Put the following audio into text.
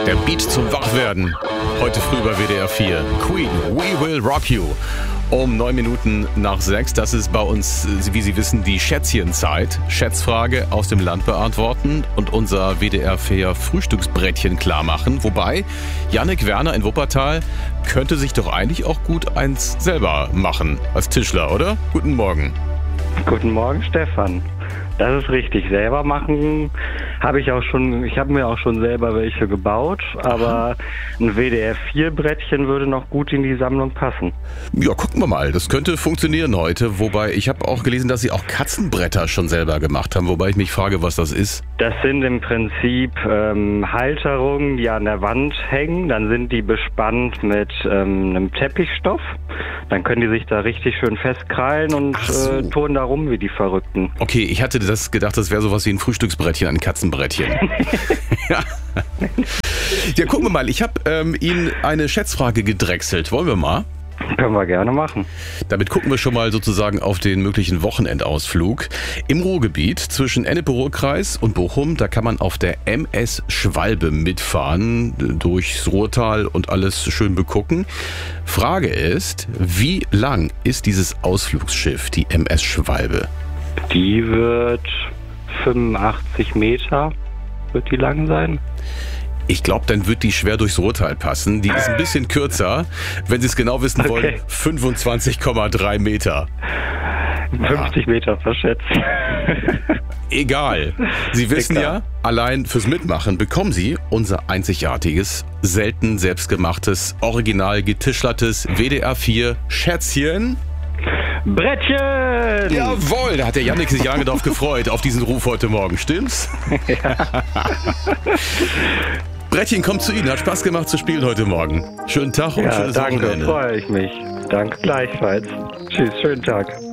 Der Beat zum Wachwerden. Heute früh bei WDR 4. Queen, We Will Rock You. Um 9 Minuten nach 6. Das ist bei uns, wie Sie wissen, die Schätzchenzeit. Schätzfrage aus dem Land beantworten und unser WDR 4 Frühstücksbrettchen klar machen. Wobei, Jannik Werner in Wuppertal könnte sich doch eigentlich auch gut eins selber machen als Tischler, oder? Guten Morgen. Guten Morgen, Stefan. Das ist richtig. Selber machen habe ich auch schon. Ich habe mir auch schon selber welche gebaut, aber ein WDR-4-Brettchen würde noch gut in die Sammlung passen. Ja, gucken wir mal. Das könnte funktionieren heute. Wobei, ich habe auch gelesen, dass Sie auch Katzenbretter schon selber gemacht haben. Wobei ich mich frage, was das ist. Das sind im Prinzip Halterungen, die an der Wand hängen. Dann sind die bespannt mit einem Teppichstoff. Dann können die sich da richtig schön festkrallen und turnen da rum wie die Verrückten. Okay, ich hatte gedacht, das wäre sowas wie ein Frühstücksbrettchen, ein Katzenbrettchen. Ja, gucken wir mal. Ich habe Ihnen eine Schätzfrage gedrechselt. Wollen wir mal? Können wir gerne machen. Damit gucken wir schon mal sozusagen auf den möglichen Wochenendausflug. Im Ruhrgebiet zwischen Ennepe-Ruhr-Kreis und Bochum, da kann man auf der MS Schwalbe mitfahren, durchs Ruhrtal und alles schön begucken. Frage ist, wie lang ist dieses Ausflugsschiff, die MS Schwalbe? Die wird 85 Meter, wird die lang sein. Ich glaube, dann wird die schwer durchs Ruhrtal passen. Die ist ein bisschen kürzer. Wenn Sie es genau wissen wollen, 25,3 Meter. 50 Meter verschätzt. Egal. Sie wissen ja, allein fürs Mitmachen bekommen Sie unser einzigartiges, selten selbstgemachtes, original getischlertes WDR 4 Schätzchen. Brettchen! Jawohl, da hat der Jannik sich lange drauf gefreut, auf diesen Ruf heute Morgen, stimmt's? Ja. Brettchen kommt zu Ihnen, hat Spaß gemacht zu spielen heute Morgen. Schönen Tag und schönes Wochenende. Danke, freue ich mich. Danke gleichfalls. Tschüss, schönen Tag.